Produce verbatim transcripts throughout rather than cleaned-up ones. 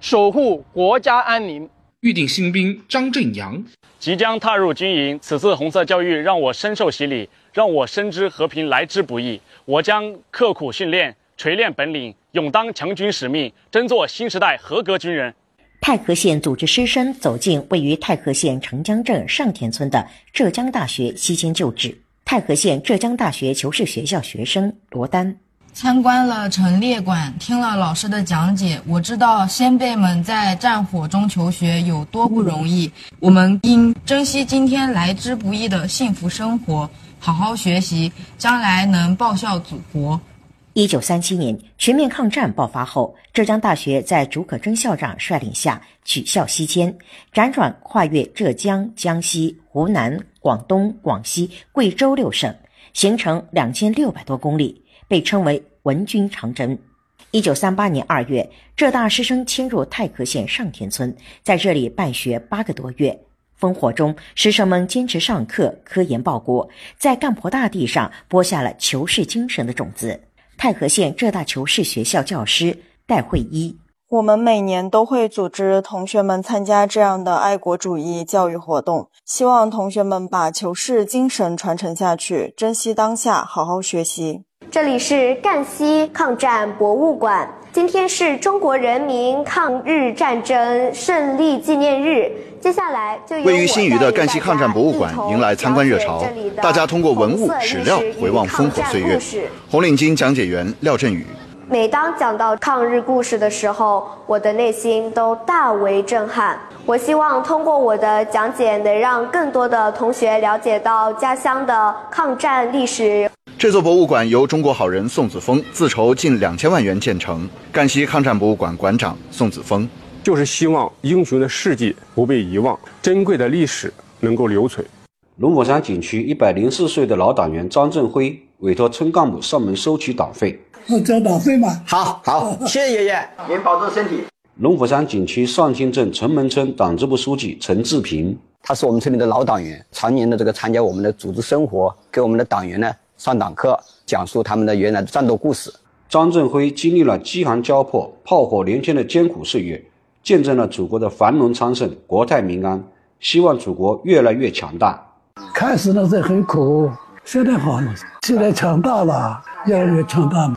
守护国家安宁。 预定新兵张振阳即将踏入军营，此次红色教育让我深受洗礼，让我深知和平来之不易。我将刻苦训练，锤炼本领，勇当强军使命，争做新时代合格军人。 太和县组织师生走进位于太和县城江镇上田村的浙江大学西迁旧址。太和县浙江大学求是学校学生罗丹参观了陈列馆，听了老师的讲解，我知道先辈们在战火中求学有多不容易。我们应珍惜今天来之不易的幸福生活，好好学习，将来能报效祖国。 一九三七年全面抗战爆发后，浙江大学在竺可桢校长率领下取校西迁，辗转跨越浙江、江西、湖南、广东、广西、贵州六省，行程两千六百多公里，被称为文军长征。一九三八年二月，浙大师生迁入太和县上田村，在这里办学八个多月。烽火中，师生们坚持上课，科研报国，在干婆大地上播下了求是精神的种子。太和县浙大求是学校教师戴慧一： 我们每年都会组织同学们参加这样的爱国主义教育活动，希望同学们把求是精神传承下去，珍惜当下，好好学习。 这里是赣西抗战博物馆，今天是中国人民抗日战争胜利纪念日。接下来就由位于新余的赣西抗战博物馆迎来参观热潮，大家通过文物史料回望烽火岁月。红领巾讲解员廖振宇： 每当讲到抗日故事的时候，我的内心都大为震撼。我希望通过我的讲解，能让更多的同学了解到家乡的抗战历史。 这座博物馆由中国好人宋子峰自筹近两千万元建成。赣西抗战博物馆馆长宋子峰： 就是希望英雄的事迹不被遗忘，珍贵的历史能够留存。 龙虎山景区一百零四岁的老党员张振辉委托村干部上门收取党费。 我交党费吗？ 好好，谢谢爷爷，您保重身体。 龙虎山景区上清镇城门村党支部书记陈志平： 他是我们村里的老党员，常年的这个参加我们的组织生活，给我们的党员呢上党课，讲述他们的原来的战斗故事。 张振辉经历了饥寒交迫、炮火连天的艰苦岁月，见证了祖国的繁荣昌盛、国泰民安，希望祖国越来越强大。 开始那时候很苦，现在好了，现在强大了，越来越强大了。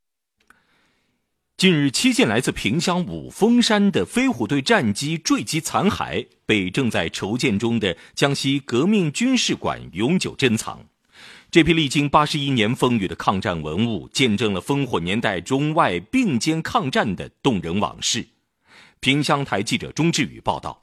近日，七件来自萍乡五峰山的飞虎队战机坠机残骸被正在筹建中的江西革命军事馆永久珍藏。这批历经八十一年风雨的抗战文物，见证了烽火年代中外并肩抗战的动人往事。萍乡台记者钟志宇报道。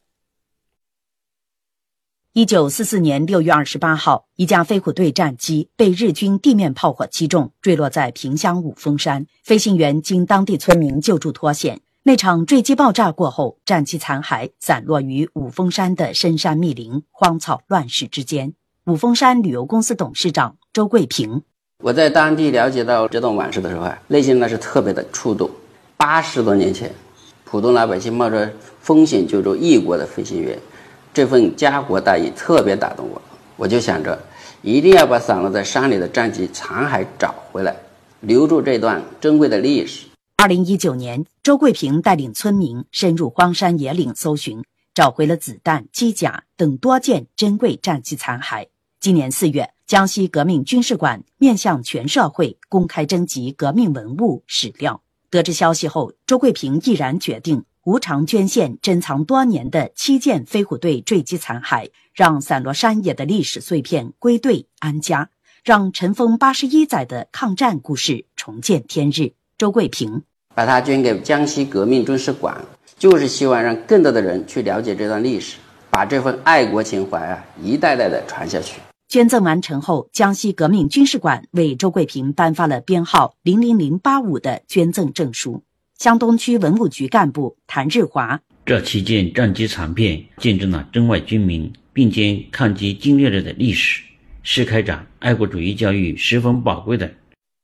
一九四四年六月二十八号，一架飞虎队战机被日军地面炮火击中，坠落在萍乡五峰山。飞行员经当地村民救助脱险。那场坠机爆炸过后，战机残骸散落于五峰山的深山密林、荒草乱石之间。五峰山旅游公司董事长周桂平： 我在当地了解到这段往事的时候啊，内心那是特别的触动。八十多年前，普通老百姓冒着风险救助异国的飞行员，这份家国大义特别打动我。我就想着一定要把散落在山里的战机残骸找回来，留住这段珍贵的历史。 二零一九年，周桂平带领村民深入荒山野岭搜寻，找回了子弹、机甲等多件珍贵战机残骸。今年四月，江西革命军事馆面向全社会公开征集革命文物史料。得知消息后，周桂平毅然决定无偿捐献珍藏多年的七件飞虎队坠机残骸，让散落山野的历史碎片归队安家，让尘封八十一载的抗战故事重见天日。周桂平： 把它捐给江西革命军事馆，就是希望让更多的人去了解这段历史，把这份爱国情怀啊一代代的传下去。 捐赠完成后，江西革命军事馆为周桂平颁发了编号零零零八五的捐赠证书。湘东区文物局干部谭日华： 这七件战机残片见证了中外军民并肩抗击侵略者的历史，是开展爱国主义教育十分宝贵的。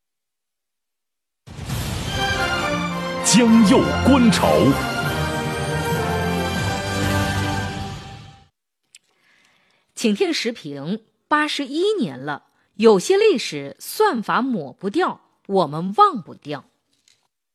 江右观潮。 请听时评：八十一年了，有些历史算法抹不掉，我们忘不掉。